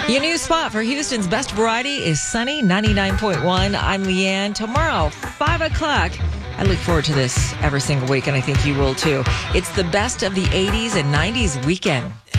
Your new spot for Houston's best variety is Sunny 99.1. I'm Leanne. Tomorrow, 5 o'clock. I look forward to this every single week, and I think you will too. It's the best of the 80s and 90s weekend.